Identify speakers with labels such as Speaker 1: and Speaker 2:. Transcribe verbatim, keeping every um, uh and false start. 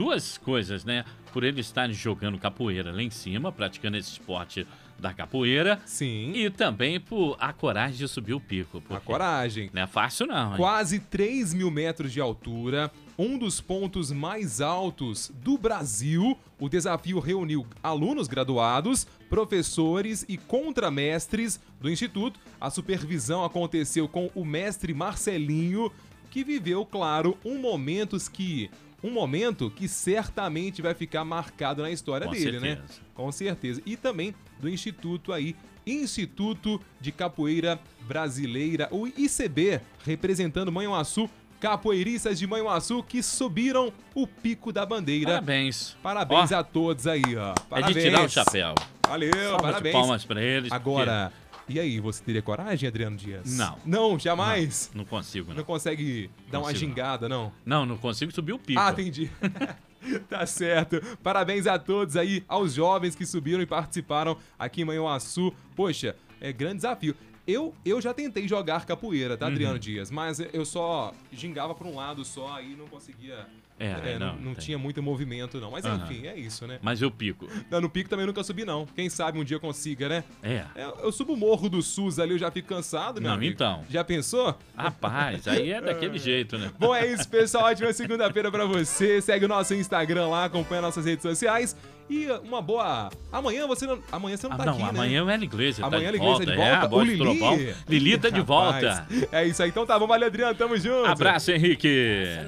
Speaker 1: duas coisas, né? Por eles estarem jogando capoeira lá em cima, praticando esse esporte da capoeira.
Speaker 2: Sim.
Speaker 1: E também por a coragem de subir o pico.
Speaker 2: A coragem.
Speaker 1: Não é fácil não, hein?
Speaker 2: Quase três mil metros de altura, um dos pontos mais altos do Brasil. O desafio reuniu alunos graduados, professores e contramestres do Instituto. A supervisão aconteceu com o mestre Marcelinho, que viveu, claro, um momento que... Um momento que certamente vai ficar marcado na história
Speaker 1: Com
Speaker 2: dele,
Speaker 1: certeza.
Speaker 2: né? Com certeza. E também do Instituto aí, Instituto de Capoeira Brasileira, o I C B, representando Manhuaçu, capoeiristas de Manhuaçu que subiram o Pico da Bandeira.
Speaker 1: Parabéns.
Speaker 2: Parabéns
Speaker 1: Ó,
Speaker 2: a todos aí, ó. Parabéns.
Speaker 1: É de tirar o chapéu.
Speaker 2: Valeu,
Speaker 1: Salva
Speaker 2: parabéns.
Speaker 1: de palmas pra eles.
Speaker 2: Agora, e aí, você teria coragem, Adriano Dias?
Speaker 1: Não.
Speaker 2: Não, jamais?
Speaker 1: Não, não consigo, não.
Speaker 2: Não consegue dar uma
Speaker 1: Consigo,
Speaker 2: gingada, não?
Speaker 1: Não, não consigo subir o pico.
Speaker 2: Ah, entendi. Tá certo. Parabéns a todos aí, aos jovens que subiram e participaram aqui em Manhuaçu. Poxa, é grande desafio. Eu, eu já tentei jogar capoeira, tá, Adriano
Speaker 1: Uhum.
Speaker 2: Dias? Mas eu só gingava pra um lado só, aí não conseguia...
Speaker 1: É,
Speaker 2: é,
Speaker 1: não,
Speaker 2: não, não
Speaker 1: tem.
Speaker 2: tinha muito movimento, não. Mas
Speaker 1: Aham.
Speaker 2: enfim, é isso, né?
Speaker 1: Mas eu pico.
Speaker 2: Não, no pico também nunca subi, não. Quem sabe um dia eu consiga, né?
Speaker 1: É.
Speaker 2: Eu, eu subo o Morro do SUS ali, eu já fico cansado, meu
Speaker 1: Não,
Speaker 2: amigo.
Speaker 1: então.
Speaker 2: Já pensou?
Speaker 1: Rapaz, aí é daquele jeito, né?
Speaker 2: Bom, é isso, pessoal. Ótima segunda-feira pra você. Segue o nosso Instagram lá, acompanha nossas redes sociais. E uma boa... Amanhã você não, amanhã você não
Speaker 1: Ah,
Speaker 2: tá
Speaker 1: não,
Speaker 2: aqui, né?
Speaker 1: amanhã o Hélio Iglesias
Speaker 2: Amanhã
Speaker 1: tá
Speaker 2: a
Speaker 1: de
Speaker 2: Igreja
Speaker 1: volta.
Speaker 2: de volta.
Speaker 1: É, a
Speaker 2: o
Speaker 1: voz do
Speaker 2: Lili.
Speaker 1: Trovão. Lili tá de volta.
Speaker 2: Rapaz, é isso aí. Então tá bom. Valeu, Adriano. Tamo junto.
Speaker 1: Abraço, Henrique.